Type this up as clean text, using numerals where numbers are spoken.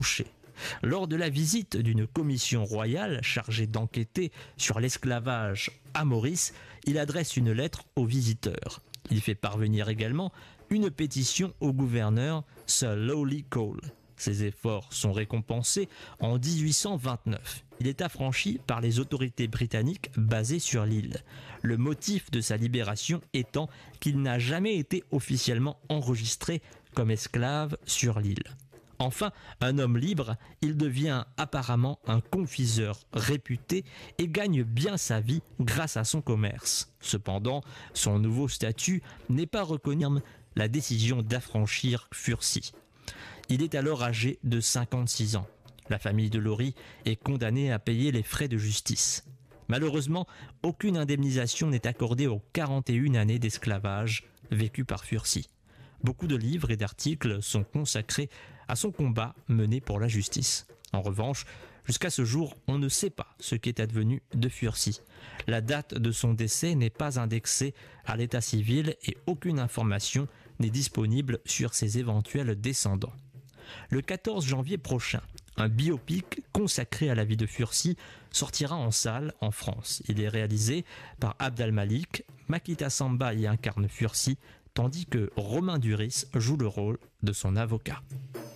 touché. Lors de la visite d'une commission royale chargée d'enquêter sur l'esclavage à Maurice, il adresse une lettre aux visiteurs. Il fait parvenir également une pétition au gouverneur Sir Lowly Cole. Ses efforts sont récompensés en 1829. Il est affranchi par les autorités britanniques basées sur l'île. Le motif de sa libération étant qu'il n'a jamais été officiellement enregistré comme esclave sur l'île. Enfin, un homme libre, il devient apparemment un confiseur réputé et gagne bien sa vie grâce à son commerce. Cependant, son nouveau statut n'est pas reconnu. La décision d'affranchir Furcy. Il est alors âgé de 56 ans. La famille de Laurie est condamnée à payer les frais de justice. Malheureusement, aucune indemnisation n'est accordée aux 41 années d'esclavage vécues par Furcy. Beaucoup de livres et d'articles sont consacrés à son combat mené pour la justice. En revanche, jusqu'à ce jour, on ne sait pas ce qu'est advenu de Furcy. La date de son décès n'est pas indexée à l'état civil et aucune information n'est disponible sur ses éventuels descendants. Le 14 janvier prochain, un biopic consacré à la vie de Furcy sortira en salle en France. Il est réalisé par Abd al-Malik. Makita Samba y incarne Furcy, tandis que Romain Duris joue le rôle de son avocat.